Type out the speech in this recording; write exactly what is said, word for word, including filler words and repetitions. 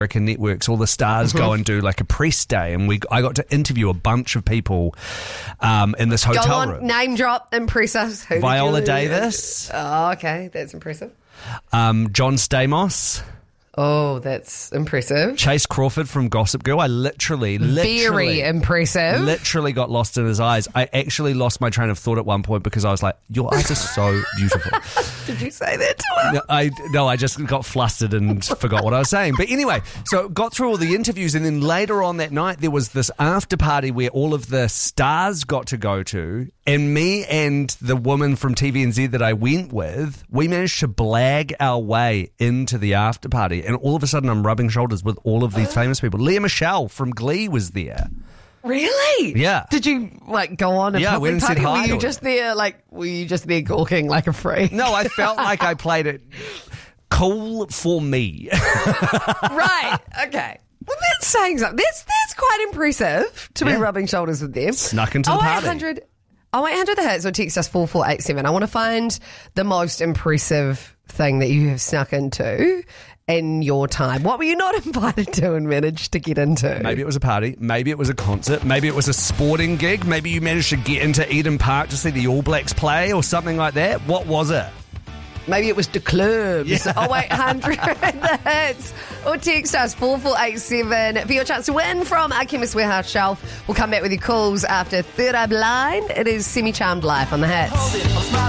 American networks, all the stars mm-hmm. go and do like a press day, and we I got to interview a bunch of people um, in this hotel go on, room. Name drop, impress us. Who Viola you... Davis. Oh, okay, that's impressive. Um, John Stamos. Oh, that's impressive. Chase Crawford from Gossip Girl. I literally, literally, very impressive. Literally got lost in his eyes. I actually lost my train of thought at one point because I was like, "Your eyes are so beautiful." Did you say that to him? No, I no, I just got flustered and forgot what I was saying. But anyway, so got through all the interviews, and then later on that night there was this after party where all of the stars got to go to, and me and the woman from T V N Z that I went with, we managed to blag our way into the after party. And all of a sudden, I'm rubbing shoulders with all of these famous people. Lea Michele from Glee was there. Really? Yeah. Did you like go on a yeah, public went and party? said hi Were you to just there like? Were you just there gawking like a freak? No, I felt like I played it cool for me. Right. Okay. Well, that's saying something. That's that's quite impressive to yeah. be rubbing shoulders with them. Snuck into the party. Oh, eight hundred the hits or text us four four eight seven. I want to find the most impressive thing that you have snuck into in your time. What were you not invited to and managed to get into? Maybe it was a party. Maybe it was a concert. Maybe it was a sporting gig. Maybe you managed to get into Eden Park to see the All Blacks play or something like that. What was it? Maybe it was the clubs. Yeah. Oh, eight hundred the hits. Or text us four four eight seven for your chance to win from our Chemist Warehouse shelf. We'll come back with your calls after Third Eye Blind. It is Semi-Charmed Life on the hits.